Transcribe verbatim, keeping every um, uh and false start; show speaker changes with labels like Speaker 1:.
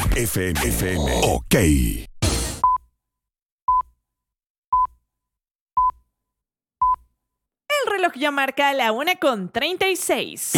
Speaker 1: F M. F M. Ok.
Speaker 2: El reloj ya marca la una con treinta y seis.